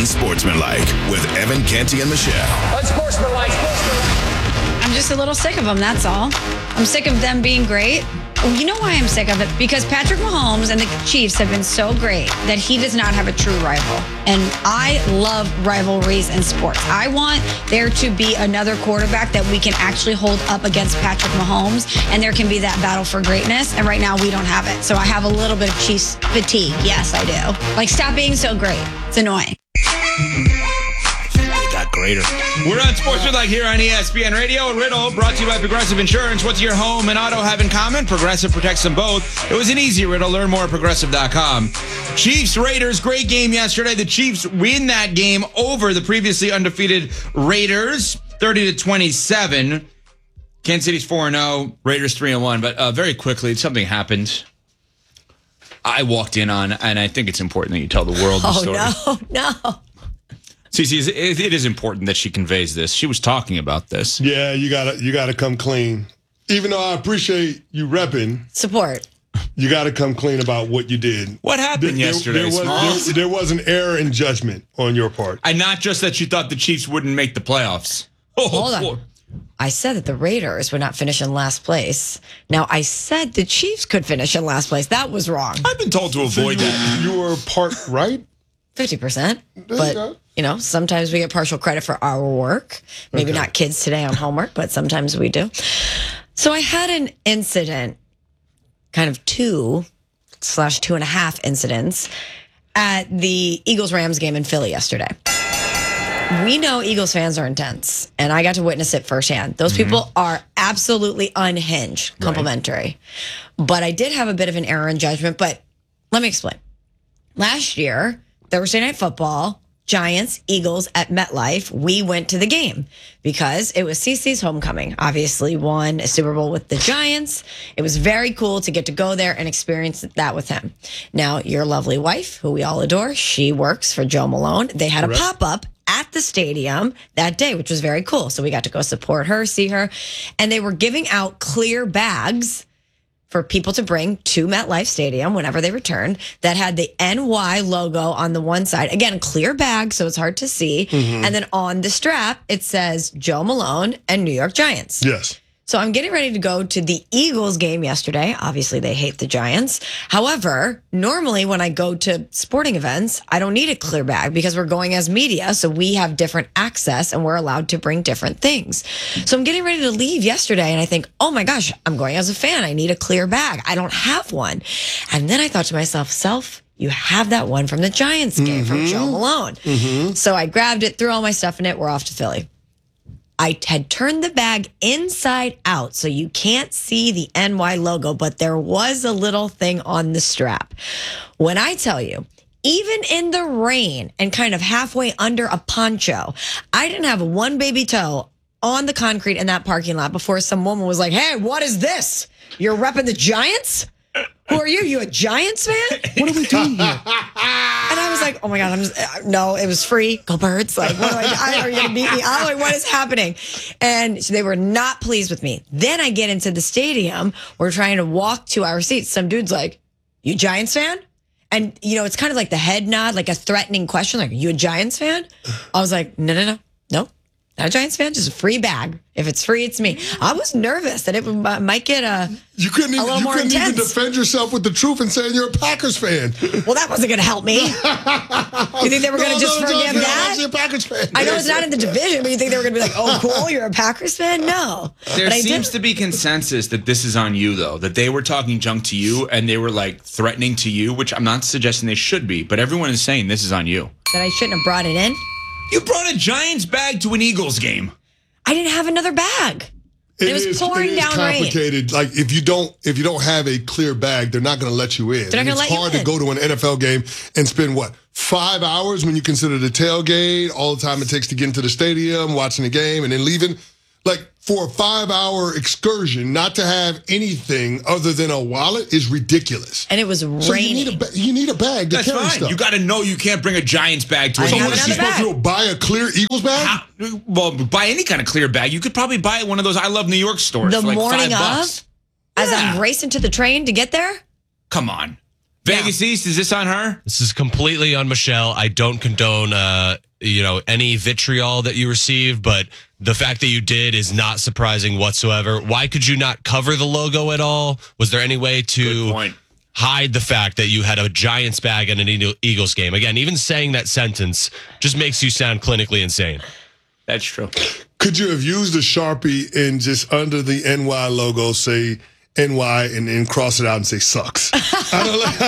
Unsportsmanlike with Evan Canty and Michelle. Unsportsmanlike. I'm just a little sick of them, that's all. I'm sick of them being great. You know why I'm sick of it? Because Patrick Mahomes and the Chiefs have been so great that he does not have a true rival. And I love rivalries in sports. I want there to be another quarterback that we can actually hold up against Patrick Mahomes, and there can be that battle for greatness. And right now we don't have it. So I have a little bit of Chiefs fatigue. Yes, I do. Like, stop being so great. It's annoying. Greater. We're on Sportsmanlike here on ESPN Radio. Riddle brought to you by Progressive Insurance. What's your home and auto have in common? Progressive protects them both. It was an easy riddle. Learn more at Progressive.com. Chiefs Raiders, great game yesterday. The Chiefs win that game over the previously undefeated Raiders, 30-27. Kansas City's 4-0, Raiders 3-1. But very quickly, something happened. I walked in on, and I think it's important that you tell the world the story. No. Cece, it is important that she conveys this. She was talking about this. Yeah, you gotta come clean. Even though I appreciate you repping, Support. you gotta come clean about what you did. What happened yesterday, Smalls? There was an error in judgment on your part. And not just that you thought the Chiefs wouldn't make the playoffs. Hold on. I said that the Raiders would not finish in last place. Now, I said the Chiefs could finish in last place. That was wrong. I've been told to avoid that. You were part right? 50%. But, sometimes we get partial credit for our work. Maybe not kids today on homework, but sometimes we do. So I had an incident, kind of 2/2.5 incidents at the Eagles-Rams game in Philly yesterday. We know Eagles fans are intense, and I got to witness it firsthand. Those people are absolutely unhinged, complimentary. But I did have a bit of an error in judgment, but let me explain. Last year, Thursday Night Football, Giants, Eagles at MetLife, we went to the game because it was CeCe's homecoming. Obviously won a Super Bowl with the Giants. It was very cool to get to go there and experience that with him. Now, your lovely wife, who we all adore, she works for Joe Malone. They had a pop-up at the stadium that day, which was very cool. So we got to go support her, see her. And they were giving out clear bags for people to bring to MetLife Stadium whenever they returned that had the NY logo on the one side. Again, clear bag, so it's hard to see. And then on the strap, it says Joe Malone and New York Giants. Yes. So I'm getting ready to go to the Eagles game yesterday. Obviously, they hate the Giants. However, normally when I go to sporting events, I don't need a clear bag because we're going as media. So we have different access and we're allowed to bring different things. So I'm getting ready to leave yesterday and I think, oh my gosh, I'm going as a fan. I need a clear bag. I don't have one. And then I thought to myself, you have that one from the Giants game from Joe Malone. So I grabbed it, threw all my stuff in it. We're off to Philly. I had turned the bag inside out so you can't see the NY logo, but there was a little thing on the strap. When I tell you, even in the rain and kind of halfway under a poncho, I didn't have one baby toe on the concrete in that parking lot before some woman was like, hey, what is this? You're repping the Giants? Who are you? You a Giants fan? What are we doing here? And I was like, oh my God, no, it was free. Go Birds. Like, what are you going to beat me? I'm like, what is happening? And so they were not pleased with me. Then I get into the stadium. We're trying to walk to our seats. Some dude's like, you Giants fan? And, it's kind of like the head nod, like a threatening question. Like, are you a Giants fan? I was like, no. Not a Giants fan, just a free bag. If it's free, it's me. I was nervous that it might get You couldn't even defend yourself with the truth and saying you're a Packers fan. Well, that wasn't going to help me. You think they were going to just forgive that? You're a Packers fan. I know it's not in the division, but you think they were going to be like, oh, cool, you're a Packers fan? No. There seems to be consensus that this is on you, though, that they were talking junk to you and they were like threatening to you, which I'm not suggesting they should be, but everyone is saying this is on you. That I shouldn't have brought it in? You brought a Giants bag to an Eagles game. I didn't have another bag. It was pouring down rain. It's complicated. Like if you don't have a clear bag, they're not going to let you in. They're not going to let you in. It's hard to go to an NFL game and spend 5 hours when you consider the tailgate, all the time it takes to get into the stadium, watching the game, and then leaving. Like for a 5-hour excursion, not to have anything other than a wallet is ridiculous. And it was raining. So you need a bag to carry stuff. You got to know you can't bring a Giants bag to an Eagles game. So what, supposed to buy a clear Eagles bag? Well, buy any kind of clear bag. You could probably buy at one of those I Love New York stores the for like morning $5. As I'm racing to the train to get there? Come on. Vegas East, is this on her? This is completely on Michelle. I don't condone, any vitriol that you received, but the fact that you did is not surprising whatsoever. Why could you not cover the logo at all? Was there any way to hide the fact that you had a Giants bag at an Eagles game? Again, even saying that sentence just makes you sound clinically insane. That's true. Could you have used a Sharpie and just under the NY logo say NY and then cross it out and say sucks? I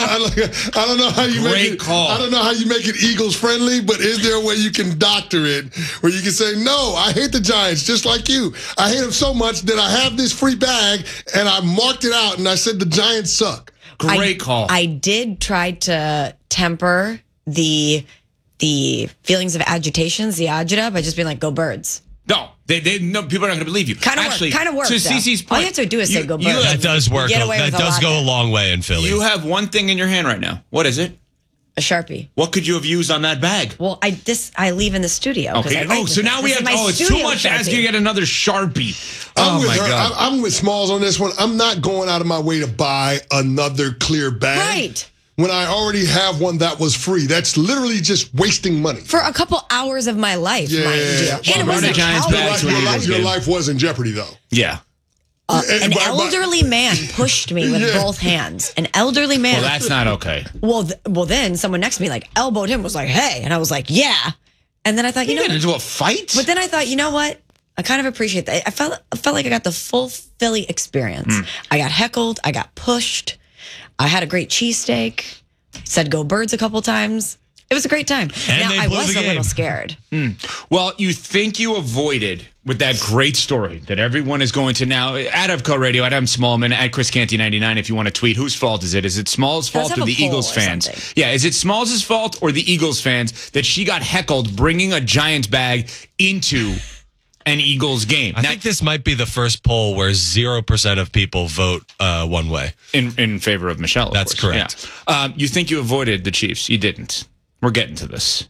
don't know how you make it. Call. I don't know how you make it Eagles friendly, but is there a way you can doctor it where you can say, no, I hate the Giants just like you. I hate them so much that I have this free bag and I marked it out and I said the Giants suck. Great call. I did try to temper the feelings of agitations, the agita, by just being like, go Birds. No, no, people are not going to believe you. Kind of works. To CeCe's point, all you have to do is say go Birds. That does work. Get away That with does go a long way in Philly. You have one thing in your hand right now. What is it? A Sharpie. What could you have used on that bag? Well, I leave in the studio. Okay. So now we have. It's too much to ask you to get another Sharpie. I'm with my her. God. I'm with Smalls on this one. I'm not going out of my way to buy another clear bag. Right. When I already have one that was free. That's literally just wasting money. For a couple hours of my life, mind you. And it Run was the Giants back to an Eagles Your game. life was in jeopardy, though. Yeah. An elderly man pushed me with both hands. An elderly man. Well, that's not okay. Well, then someone next to me like elbowed him, was like, hey. And I was like, yeah. And then I thought, You get into a fight? But then I thought, you know what? I kind of appreciate that. I felt like I got the full Philly experience. I got heckled. I got pushed. I had a great cheesesteak. Said go Birds a couple times. It was a great time. And now, they I blew was the a game. little scared. Well, you think you avoided with that great story that everyone is going to now at Evco Radio, at M. Smallman, at Chris Canty 99. If you want to tweet, whose fault is it? Is it Smalls' fault have or a the poll Eagles or fans? something. Yeah, is it Smalls' fault or the Eagles fans that she got heckled bringing a Giants bag into an Eagles game? I think this might be the first poll where 0% of people vote one way. In favor of Michelle. Of That's course. correct. Yeah. You think you avoided the Chiefs? You didn't. We're getting to this.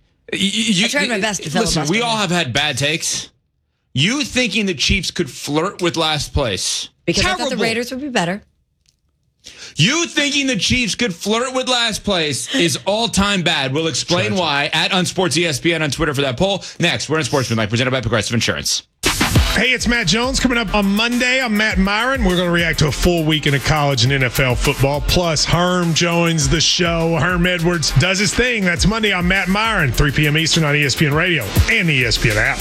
I tried my best to Listen, we filibuster. all have had bad takes. You thinking the Chiefs could flirt with last place? Because I thought Terrible. the Raiders would be better. You thinking the Chiefs could flirt with last place is all-time bad. We'll explain why at UnsportsESPN on Twitter for that poll. Next, we're on Sportsmanlike, presented by Progressive Insurance. Hey, it's Matt Jones coming up on Monday. I'm Matt Myron. We're going to react to a full weekend of college and NFL football. Plus, Herm joins the show. Herm Edwards does his thing. That's Monday on Matt Myron, 3 p.m. Eastern on ESPN Radio and the ESPN app.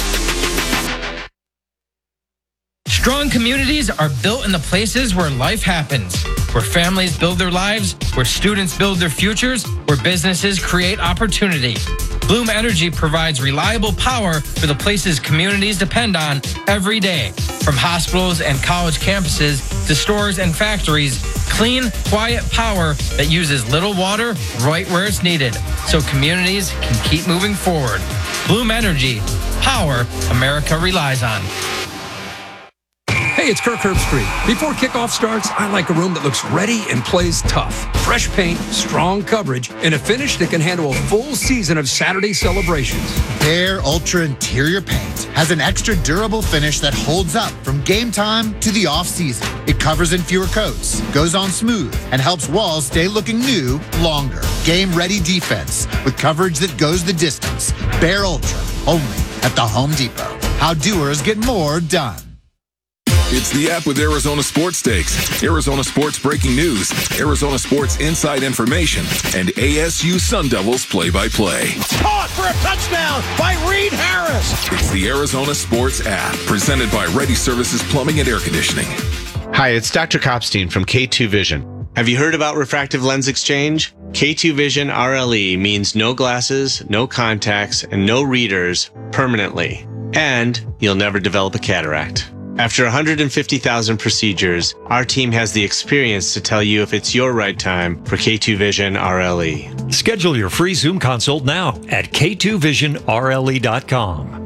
Strong communities are built in the places where life happens, where families build their lives, where students build their futures, where businesses create opportunity. Bloom Energy provides reliable power for the places communities depend on every day. From hospitals and college campuses to stores and factories, clean, quiet power that uses little water right where it's needed, so communities can keep moving forward. Bloom Energy, power America relies on. Hey, it's Kirk Herbstreit. Before kickoff starts, I like a room that looks ready and plays tough. Fresh paint, strong coverage, and a finish that can handle a full season of Saturday celebrations. Behr Ultra Interior Paint has an extra durable finish that holds up from game time to the off-season. It covers in fewer coats, goes on smooth, and helps walls stay looking new longer. Game-ready defense with coverage that goes the distance. Behr Ultra, only at the Home Depot. How doers get more done. It's the app with Arizona Sports Stakes, Arizona Sports breaking news, Arizona Sports inside information, and ASU Sun Devils play-by-play. Caught for a touchdown by Reed Harris. It's the Arizona Sports app, presented by Ready Services Plumbing and Air Conditioning. Hi, it's Dr. Kopstein from K2 Vision. Have you heard about refractive lens exchange? K2 Vision RLE means no glasses, no contacts, and no readers permanently. And you'll never develop a cataract. After 150,000 procedures, our team has the experience to tell you if it's your right time for K2 Vision RLE. Schedule your free Zoom consult now at k2visionrle.com.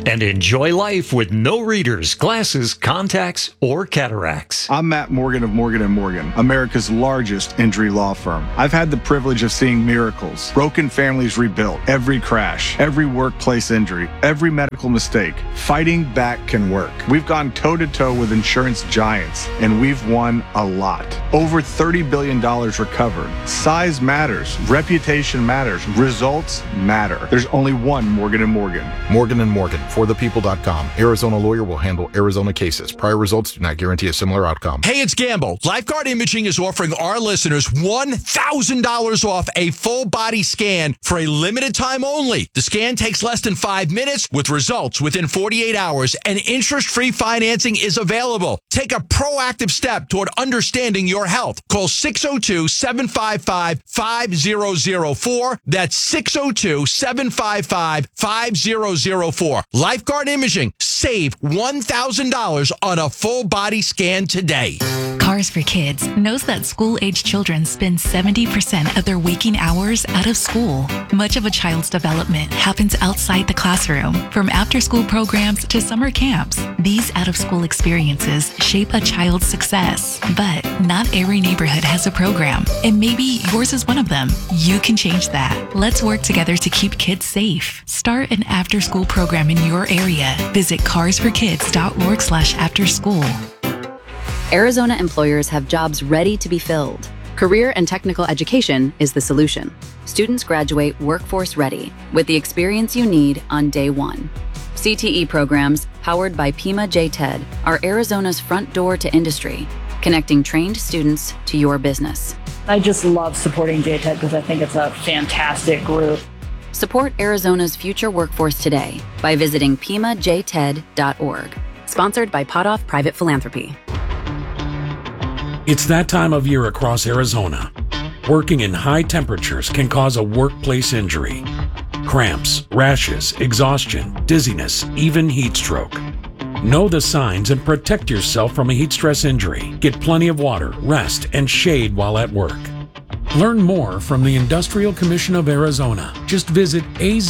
and enjoy life with no readers, glasses, contacts, or cataracts. I'm Matt Morgan of Morgan & Morgan, America's largest injury law firm. I've had the privilege of seeing miracles, broken families rebuilt, every crash, every workplace injury, every medical mistake. Fighting back can work. We've gone toe-to-toe with insurance giants, and we've won a lot. Over $30 billion recovered. Size matters. Reputation matters. Results matter. There's only one Morgan & Morgan. Morgan & Morgan, forthepeople.com. Arizona lawyer will handle Arizona cases. Prior results do not guarantee a similar outcome. Hey, it's Gamble. Lifeguard Imaging is offering our listeners $1,000 off a full body scan for a limited time only. The scan takes less than 5 minutes with results within 48 hours, and interest-free financing is available. Take a proactive step toward understanding your health. Call 602-755-5004. That's 602-755-5004. Lifeguard Imaging. Save $1,000 on a full body scan today. Cars for Kids knows that school-age children spend 70% of their waking hours out of school. Much of a child's development happens outside the classroom, from after-school programs to summer camps. These out-of-school experiences shape a child's success. But not every neighborhood has a program, and maybe yours is one of them. You can change that. Let's work together to keep kids safe. Start an after-school program in your area. Visit carsforkids.org/afterschool. Arizona employers have jobs ready to be filled. Career and technical education is the solution. Students graduate workforce ready with the experience you need on day one. CTE programs, powered by Pima JTED, are Arizona's front door to industry, connecting trained students to your business. I just love supporting JTED because I think it's a fantastic group. Support Arizona's future workforce today by visiting PimaJTED.org. Sponsored by Potoff Private Philanthropy. It's that time of year across Arizona. Working in high temperatures can cause a workplace injury. Cramps, rashes, exhaustion, dizziness, even heat stroke. Know the signs and protect yourself from a heat stress injury. Get plenty of water, rest, and shade while at work. Learn more from the Industrial Commission of Arizona. Just visit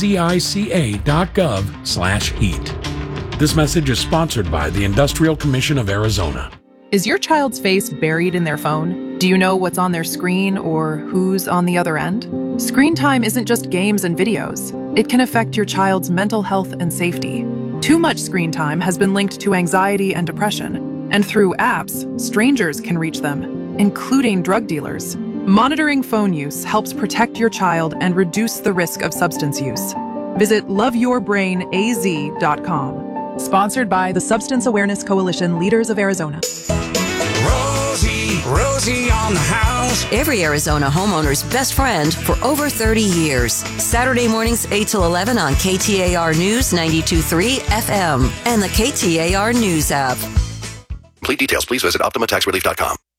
azica.gov/heat. This message is sponsored by the Industrial Commission of Arizona. Is your child's face buried in their phone? Do you know what's on their screen or who's on the other end? Screen time isn't just games and videos. It can affect your child's mental health and safety. Too much screen time has been linked to anxiety and depression, and through apps, strangers can reach them, including drug dealers. Monitoring phone use helps protect your child and reduce the risk of substance use. Visit loveyourbrainaz.com. Sponsored by the Substance Awareness Coalition Leaders of Arizona. Rosie on the house. Every Arizona homeowner's best friend for over 30 years. Saturday mornings 8 till 11 on KTAR News 92.3 FM and the KTAR News app. Complete details, please visit OptimaTaxRelief.com.